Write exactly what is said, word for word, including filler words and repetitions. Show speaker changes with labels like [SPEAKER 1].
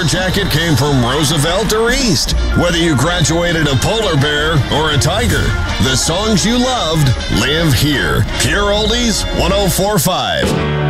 [SPEAKER 1] jacket came from Roosevelt or East. Whether you graduated a polar bear or a tiger, the songs you loved live here. Pure Oldies one oh four point five.